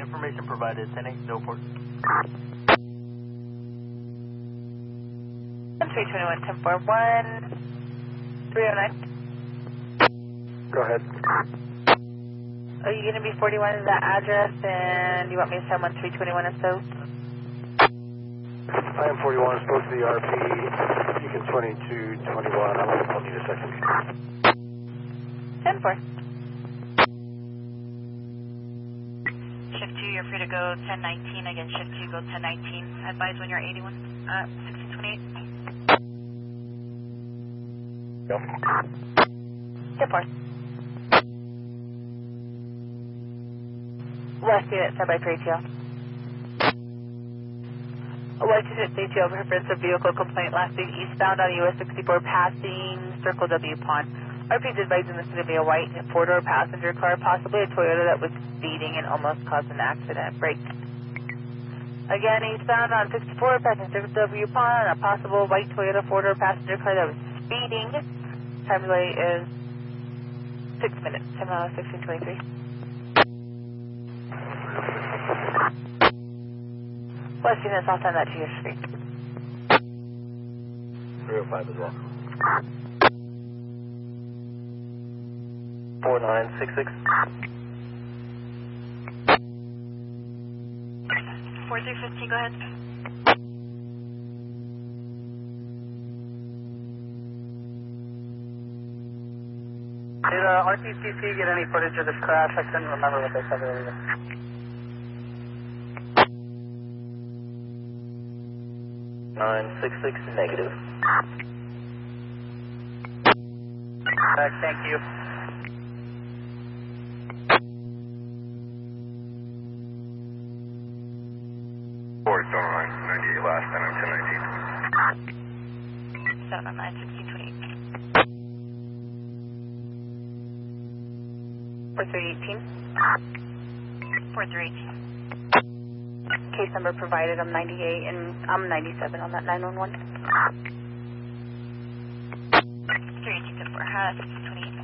Information provided, 10-8, no port. 321, 1041, 309. Go ahead. Are you going to be 41 is that address, and you want me to send 1321 or so? I am 41, supposed to be RP, Beacon 2221, I'll need a second. 10-4. Shift 2, you're free to go 1019, again shift 2, go 1019, advise when you're 81, 1628. Go. 10-4. West unit, stand by for ATL. West unit, ATL reference a vehicle complaint last week eastbound on US 64 passing Circle W Pond. RP is advising this is going to be a white four-door passenger car, possibly a Toyota that was speeding and almost caused an accident. Brake. Again, eastbound on 64 passing Circle W Pond, a possible white Toyota four-door passenger car that was speeding. Time delay is 6 minutes, 10 miles, 1623. West units, I'll send that to your street. 305 as well. 4966. 4315, go ahead. Did RTCC get any footage of this crash? I couldn't remember what they said earlier. 966 negative. Thank you. Forward, 98 last time, I'm 1019. 709, 1628. 4318. 4318. Case number provided, I'm 98 and I'm 97 on that 911. 318 to 4, 1628.